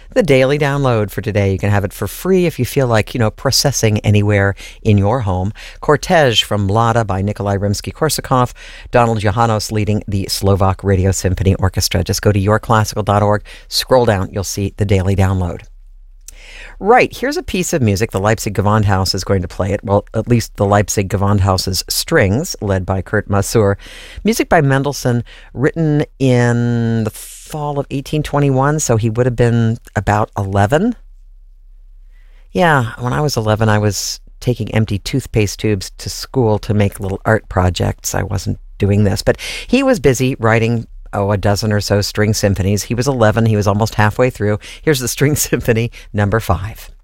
the daily download for today. You can have it for free if you feel like, processing anywhere in your home. Cortege from Mlada by Nikolai Rimsky-Korsakov. Donald Johannos leading the Slovak Radio Symphony Orchestra. Just go to yourclassical.org, scroll down, you'll see the daily download. Right, here's a piece of music. The Leipzig Gewandhaus is going to play it. Well, at least the Leipzig Gewandhaus's strings, led by Kurt Masur. Music by Mendelssohn, written in the fall of 1821, so he would have been about 11. Yeah, when I was 11, I was taking empty toothpaste tubes to school to make little art projects. I wasn't doing this, but he was busy writing a dozen or so string symphonies. He was 11. He was almost halfway through. Here's the String Symphony number 5.